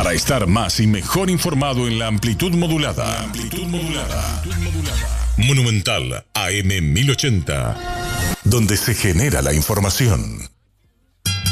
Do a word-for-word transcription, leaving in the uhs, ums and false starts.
Para estar más y mejor informado en la amplitud modulada. La amplitud modulada. Monumental A M mil ochenta. Donde se genera la información.